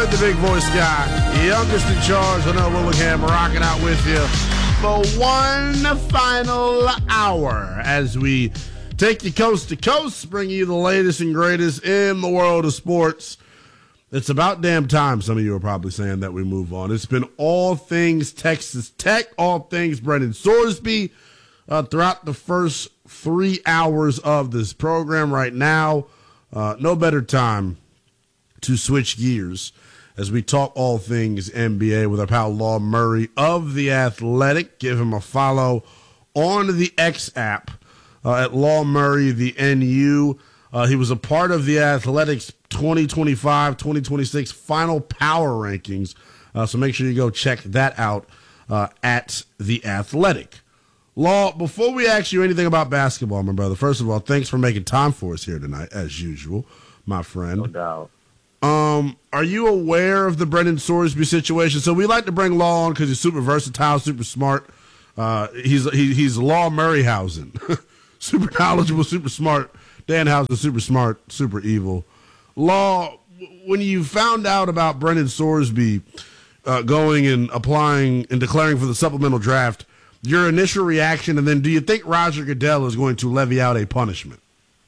with the big voice guy, youngest in charge, Linnell Willingham, rocking out with you for one final hour as we take you coast to coast, bring you the latest and greatest in the world of sports. It's about damn time, some of you are probably saying, that we move on. It's been all things Texas Tech, all things Brendan Sorsby throughout the first 3 hours of this program. Right now, no better time to switch gears as we talk all things NBA with our pal Law Murray of The Athletic. Give him a follow on the X app at Law Murray, the NU. He was a part of The Athletic's 2025-2026 final power rankings. So make sure you go check that out at The Athletic. Law, before we ask you anything about basketball, my brother, first of all, thanks for making time for us here tonight, as usual, my friend. No doubt. Are you aware of the Brendan Sorsby situation? So we like to bring Law on because he's super versatile, super smart. He's Law Murrayhausen. Super knowledgeable, super smart. Danhausen, super smart, super evil. Law, when you found out about Brendan Sorsby going and applying and declaring for the supplemental draft, your initial reaction, and then do you think Roger Goodell is going to levy out a punishment?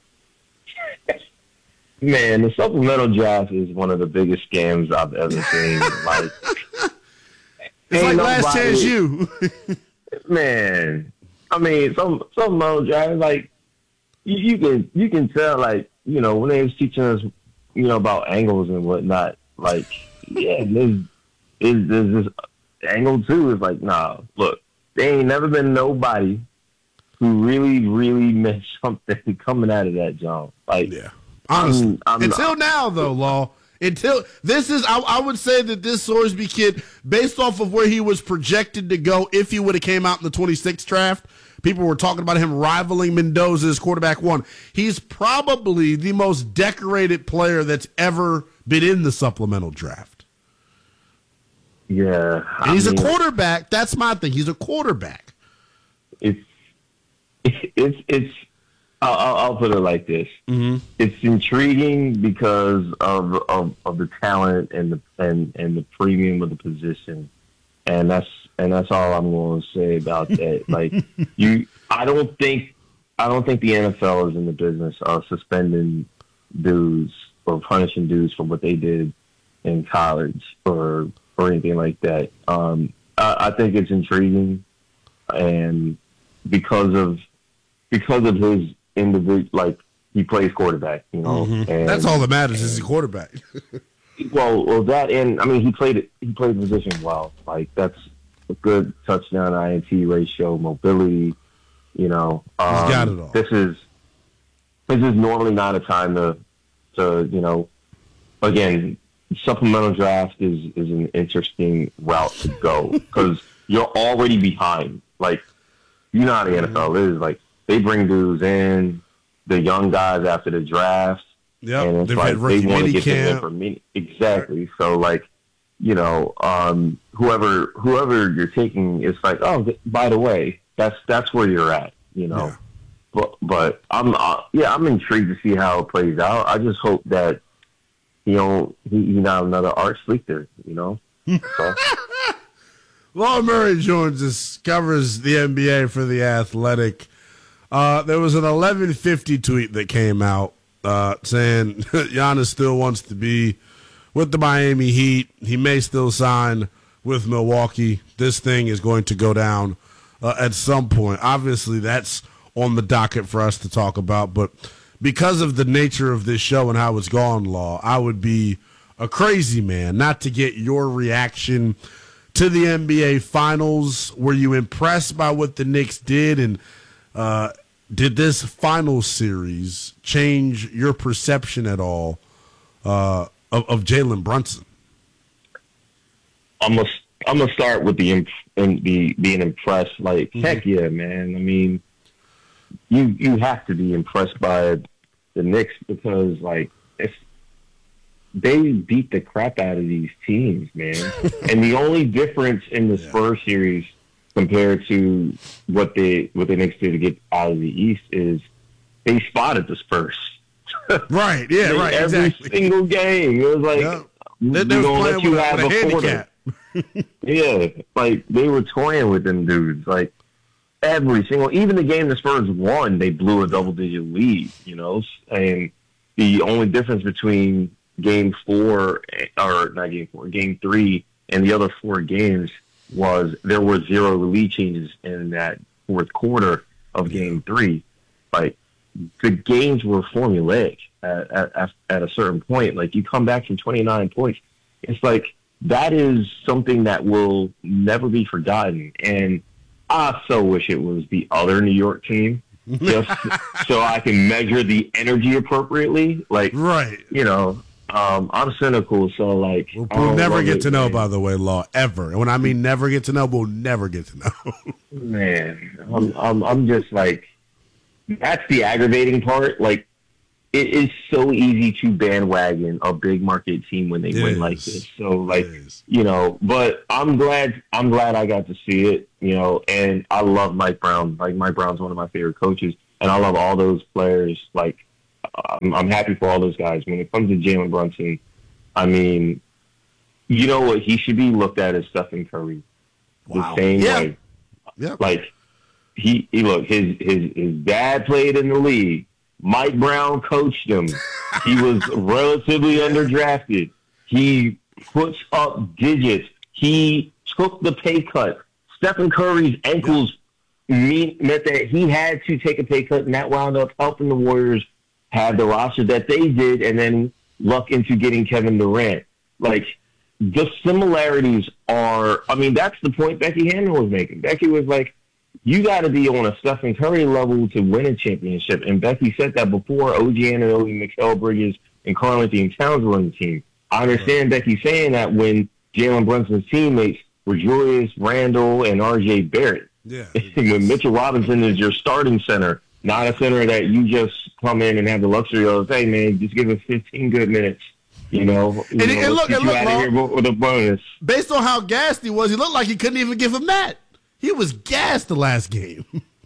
Man, the supplemental draft is one of the biggest scams I've ever seen. It's like Last Chance U. Man, I mean, some supplemental draft, like you can tell, like, you know, when they was teaching us, you know, about angles and whatnot, like, yeah, there's this angle too. It's like, nah, look, there ain't never been nobody who really meant something coming out of that jump. Like, yeah. Honestly, until now, though, Law, until this is, I would say that this Sorsby kid, based off of where he was projected to go, if he would have came out in the 26th draft, people were talking about him rivaling Mendoza as quarterback one. He's probably the most decorated player that's ever been in the supplemental draft. Yeah, and he's a quarterback. That's my thing. He's a quarterback. I'll put it like this. Mm-hmm. It's intriguing because of the talent and the premium of the position, and that's all I'm going to say about that. Like, I don't think the NFL is in the business of suspending dudes or punishing dudes for what they did in college or anything like that. I think it's intriguing, and because of his individual, like, he plays quarterback, you know. Mm-hmm. And that's all that matters is he's a quarterback. well, that, and I mean, he played the position well. Like, that's a good touchdown INT ratio, mobility. You know, he's got it all. This is normally not a time to you know. Again, supplemental draft is an interesting route to go because you're already behind. Like, you know how the NFL is. Like, they bring dudes in, the young guys after the draft. Yeah, and it's like they want to get them in for me. Exactly. Right. So, like, you know, whoever you're taking, it's like, oh, by the way, that's where you're at, you know. Yeah. But I'm intrigued to see how it plays out. I just hope that he's not another Art Schlichter, you know. So. Law Murray joins us, covers the NBA for The Athletic. There was an 11:50 tweet that came out saying Giannis still wants to be with the Miami Heat. He may still sign with Milwaukee. This thing is going to go down at some point. Obviously, that's on the docket for us to talk about. But because of the nature of this show and how it's gone, Law, I would be a crazy man not to get your reaction to the NBA Finals. Were you impressed by what the Knicks did, and did this final series change your perception at all of Jalen Brunson? I'm gonna start with being impressed. Like, mm-hmm. Heck yeah, man. I mean, you have to be impressed by the Knicks because, like, they beat the crap out of these teams, man. And the only difference in the Spurs series compared to what the Knicks did to get out of the East is they spotted the Spurs. Right, yeah, right, every exactly. single game. It was like, They was playing with a handicap. Yeah, like they were toying with them dudes. Like every single, even the game the Spurs won, they blew a double-digit lead. You know, and the only difference between game 4 or not game 4, game 3, and the other 4 games was there were 0 lead changes in that fourth quarter of game 3. Like the games were formulaic at a certain point. Like you come back from 29 points, it's like that is something that will never be forgotten. And I so wish it was the other New York team, just so I can measure the energy appropriately. Like, right, you know. I'm cynical, so like we'll never get to know. By the way, Law, ever. And when I mean never get to know, we'll never get to know. Man, I'm just like, that's the aggravating part. Like, it is so easy to bandwagon a big market team when they win like this. So like, you know, but I'm glad I got to see it. You know, and I love Mike Brown. Like Mike Brown's one of my favorite coaches, and I love all those players. Like. I'm happy for all those guys. When it comes to Jalen Brunson, I mean, you know what? He should be looked at as Stephen Curry. Wow. The same way. Yeah. Like, he look, his dad played in the league. Mike Brown coached him. He was relatively underdrafted. He puts up digits. He took the pay cut. Stephen Curry's ankles meant that he had to take a pay cut, and that wound up helping the Warriors have the roster that they did, and then luck into getting Kevin Durant. Like, the similarities are, I mean, that's the point Becky Hammond was making. Becky was like, you got to be on a Stephen Curry level to win a championship. And Becky said that before OG Anunoby, Mikal Bridges, and Karl-Anthony Towns were on the team. I understand Becky saying that when Jalen Brunson's teammates were Julius Randle and R.J. Barrett. Yeah. When Mitchell Robinson is your starting center, not a center that you just come in and have the luxury of, hey, man, just give us 15 good minutes, you know. And look, out of here with a bonus. Based on how gassed he was, he looked like he couldn't even give him that. He was gassed the last game.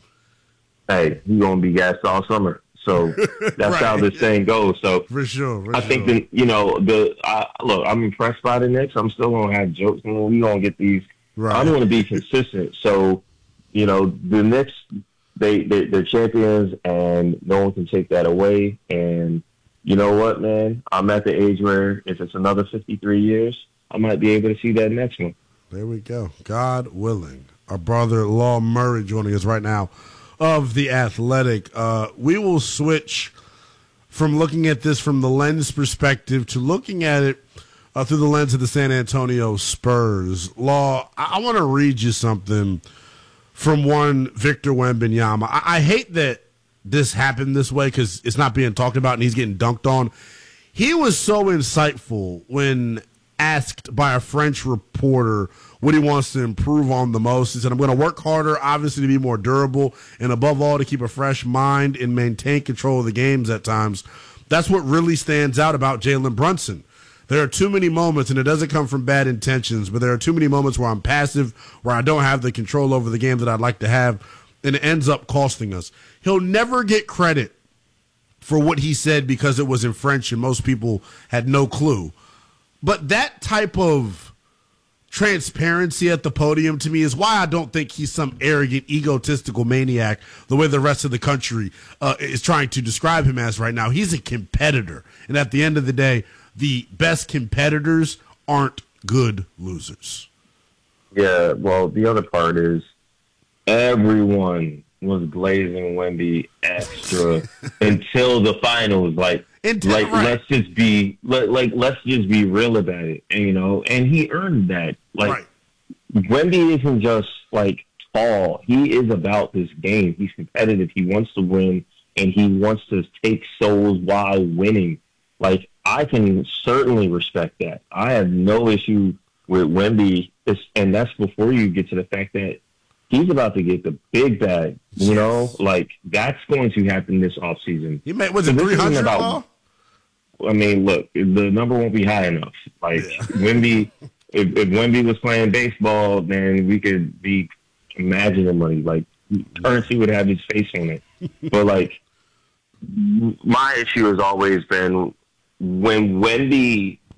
Hey, he's going to be gassed all summer. So that's right. How this thing goes. So for sure. I think that, you know, look, I'm impressed by the Knicks. I'm still going to have jokes. And we're going to get these. Right. I'm going to be consistent. So, you know, the Knicks, they're champions, and no one can take that away. And you know what, man? I'm at the age where if it's another 53 years, I might be able to see that next one. There we go. God willing. Our brother, Law Murray, joining us right now of The Athletic. We will switch from looking at this from the lens perspective to looking at it through the lens of the San Antonio Spurs. Law, I want to read you something from one Victor Wembanyama. I hate that this happened this way because it's not being talked about and he's getting dunked on. He was so insightful when asked by a French reporter what he wants to improve on the most. He said, I'm going to work harder, obviously, to be more durable, and above all, to keep a fresh mind and maintain control of the games at times. That's what really stands out about Jalen Brunson. There are too many moments, and it doesn't come from bad intentions, but there are too many moments where I'm passive, where I don't have the control over the game that I'd like to have, and it ends up costing us. He'll never get credit for what he said because it was in French and most people had no clue. But that type of transparency at the podium to me is why I don't think he's some arrogant, egotistical maniac the way the rest of the country is trying to describe him as right now. He's a competitor. And at the end of the day, the best competitors aren't good losers. Yeah, well, the other part is everyone was blazing Wemby extra until the finals. Let's just be real about it, and, you know. And he earned that. Wemby isn't just tall. He is about this game. He's competitive. He wants to win, and he wants to take souls while winning. I can certainly respect that. I have no issue with Wemby, and that's before you get to the fact that he's about to get the big bag. You know, that's going to happen this offseason. He was it 300 ball? I mean, look, the number won't be high enough. Wemby, if Wemby was playing baseball, then we could be imagining money. Currency would have his face on it. But my issue has always been when Wemby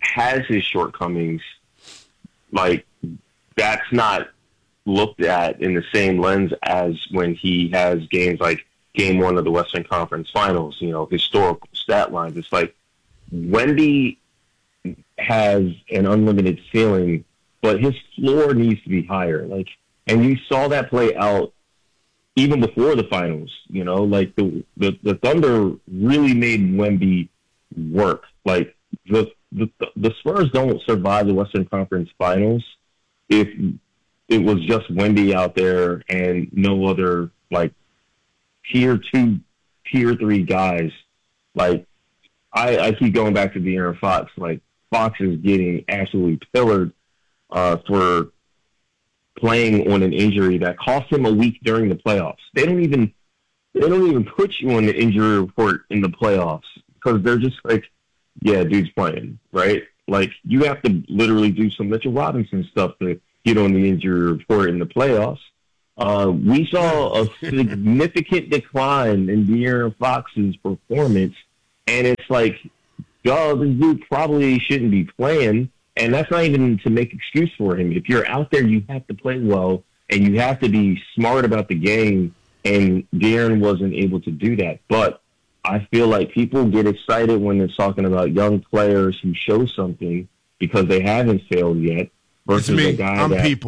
has his shortcomings, like that's not looked at in the same lens as when he has games like Game 1 of the Western Conference Finals, historical stat lines. It's like Wemby has an unlimited ceiling, but his floor needs to be higher. And you saw that play out even before the finals. Like the Thunder really made Wemby work. Like the Spurs don't survive the Western Conference Finals if it was just Wemby out there and no other like tier 2, tier 3 guys. Like I keep going back to De'Aaron Fox. Like Fox is getting absolutely pillared for playing on an injury that cost him a week during the playoffs. They don't even put you on the injury report in the playoffs because they're just like, yeah, dude's playing, right? Like you have to literally do some Mitchell Robinson stuff to get on the injury report in the playoffs. We saw a significant decline in De'Aaron Fox's performance, and it's like, this dude probably shouldn't be playing. And that's not even to make excuse for him. If you're out there, you have to play well, and you have to be smart about the game, and De'Aaron wasn't able to do that. But I feel like people get excited when they're talking about young players who show something because they haven't failed yet versus a guy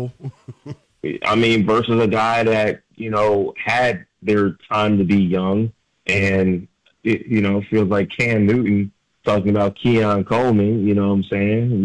versus a guy that, had their time to be young, and it feels like Cam Newton talking about Keon Coleman, you know what I'm saying?